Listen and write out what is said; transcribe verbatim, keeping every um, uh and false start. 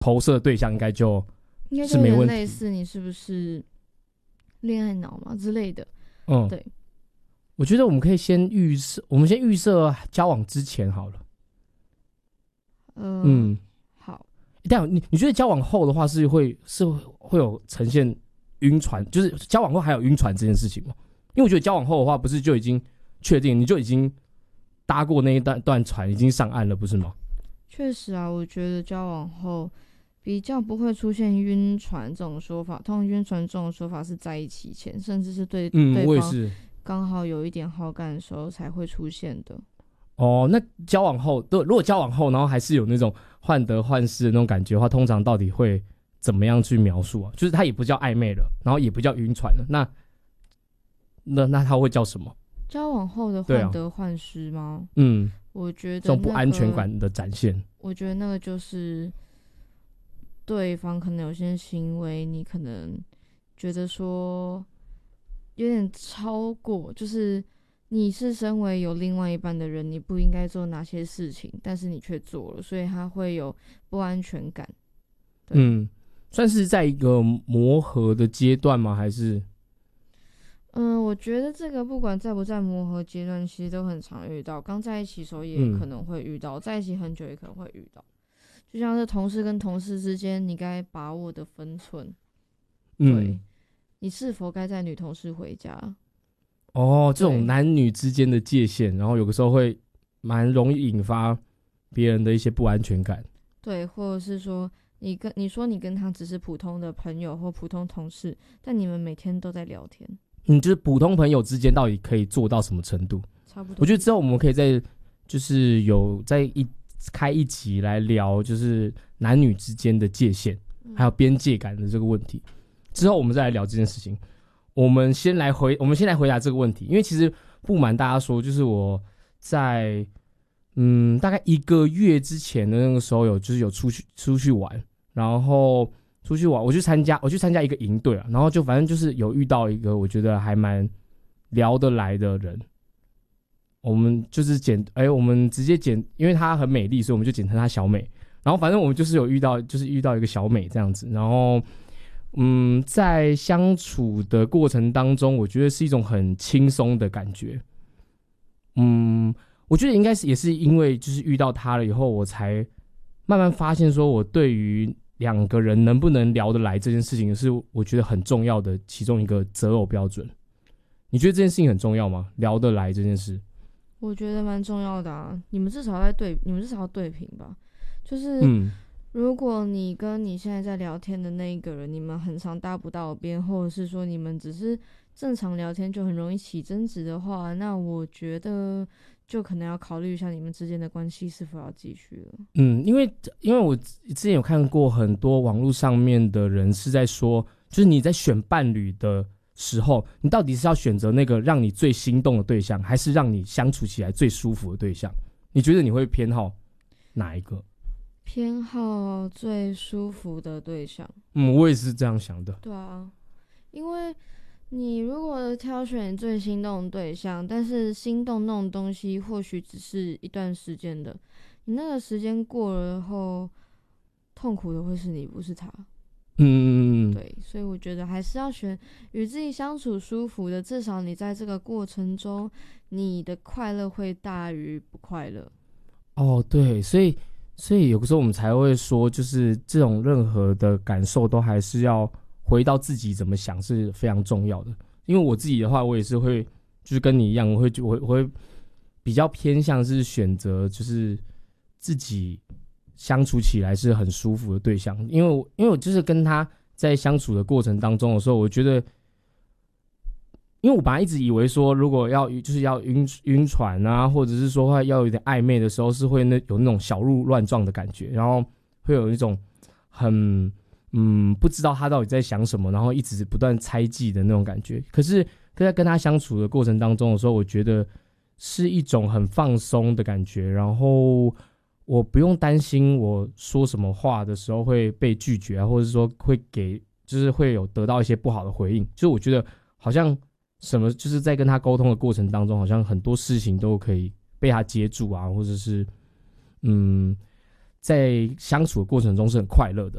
投射的对象应该就应该就有点类似你是不是恋爱脑嘛之类的。嗯，对。 我觉得我们可以先预设，我们先预设交往之前好了。 呃、嗯，好。 但你你觉得交往后的话是会是会有呈现晕船，就是交往后还有晕船这件事情吗？因为我觉得交往后的话，不是就已经确定，你就已经搭过那一段段船，已经上岸了，不是吗？ 确实啊，我觉得交往后比较不会出现晕船这种说法。通常晕船这种说法是在一起前，甚至是对对方刚好有一点好感的时候才会出现的。 哦，那交往后，如果交往后，然后还是有那种患得患失的那种感觉的话，通常到底会怎么样去描述啊？就是它也不叫暧昧了，然后也不叫晕船了，那那那它会叫什么？ 交往后的患得患失吗？ 啊、嗯， 我觉得、那个、 这种不安全感的展现。 我觉得那个就是对方可能有些行为，你可能觉得说有点超过，就是你是身为有另外一半的人，你不应该做哪些事情，但是你却做了，所以他会有不安全感。 嗯，算是在一个磨合的阶段吗？还是？ 嗯，我觉得这个不管在不在磨合阶段，其实都很常遇到。刚在一起的时候也可能会遇到，嗯、在一起很久也可能会遇到。就像是同事跟同事之间，你该把握的分寸。嗯，对，你是否该载女同事回家？ 哦，这种男女之间的界限，然后有的时候会蛮容易引发别人的一些不安全感。 对，或者是说你跟你说你跟他只是普通的朋友或普通同事，但你们每天都在聊天。 嗯，就是普通朋友之间到底可以做到什么程度？ 差不多。 我觉得之后我们可以再就是有在一开一集来聊，就是男女之间的界限，嗯、还有边界感的这个问题。之后我们再来聊这件事情。我们先来回，我们先来回答这个问题，因为其实不瞒大家说，就是我在嗯大概一个月之前的那个时候有就是有出去出去玩，然后。出去玩，我去参加，我去参加一个营队啊，然后就反正就是有遇到一个我觉得还蛮聊得来的人，我们就是简，哎、欸，我们直接简，因为她很美丽，所以我们就简称她小美。然后反正我们就是有遇到，就是遇到一个小美这样子，然后嗯，在相处的过程当中，我觉得是一种很轻松的感觉。嗯，我觉得应该是也是因为就是遇到她了以后，我才慢慢发现说我对于两个人能不能聊得来这件事情是我觉得很重要的其中一个择偶标准。你觉得这件事情很重要吗？聊得来这件事？ 我觉得蛮重要的啊。你们至少在对，你们至少要对平吧。就是， 嗯， 如果你跟你现在在聊天的那一个人，你们很常搭不到边，或者是说你们只是正常聊天就很容易起争执的话，那我觉得就可能要考虑一下你们之间的关系是否要继续了。 嗯，因为因为我之前有看过很多网络上面的人是在说，就是你在选伴侣的时候，你到底是要选择那个让你最心动的对象，还是让你相处起来最舒服的对象？你觉得你会偏好哪一个？ 偏好最舒服的对象。 嗯，我也是这样想的。 对啊，因为你如果挑选最心动的对象，但是心动那种东西或许只是一段时间的，你那个时间过了后，痛苦的会是你，不是他。 嗯， 对，所以我觉得还是要选与自己相处舒服的，至少你在这个过程中，你的快乐会大于不快乐。 哦，对，所以所以有的时候我们才会说，就是这种任何的感受都还是要回到自己怎么想是非常重要的。因为我自己的话，我也是会，就是跟你一样，我会我我会比较偏向是选择就是自己相处起来是很舒服的对象。因为我因为我就是跟他在相处的过程当中的时候，我觉得。因为我本来一直以为说，如果要就是要晕晕船啊，或者是说要有点暧昧的时候，是会那有那种小鹿乱撞的感觉，然后会有一种很嗯不知道他到底在想什么，然后一直不断猜忌的那种感觉。可是在跟他相处的过程当中的时候，我觉得是一种很放松的感觉，然后我不用担心我说什么话的时候会被拒绝啊，或者是说会给就是会有得到一些不好的回应。就是我觉得好像。什么就是在跟他沟通的过程当中，好像很多事情都可以被他接住啊，或者是嗯， 在相处的过程中是很快乐的，